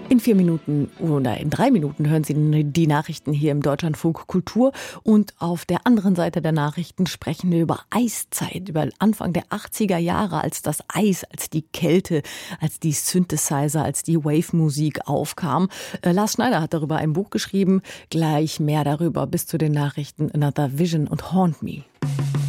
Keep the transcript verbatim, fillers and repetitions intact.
In vier Minuten oder in drei Minuten hören Sie die Nachrichten hier im Deutschlandfunk Kultur. Und auf der anderen Seite der Nachrichten sprechen wir über Eiszeit, über Anfang der achtziger Jahre, als das Eis, als die Kälte, als die Synthesizer, als die Wave-Musik aufkam. Äh, Lars Schneider hat darüber ein Buch geschrieben. Gleich mehr darüber bis zu den Nachrichten Another Vision und Haunt Me.